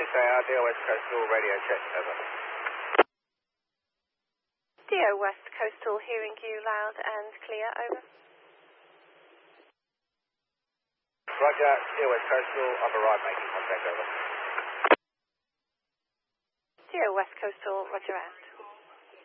6AR, DO West Coastal, radio check, over. DO West Coastal, hearing you loud and clear, over. Roger, DO West Coastal, I've arrived, making contact, over. DO West Coastal, roger out.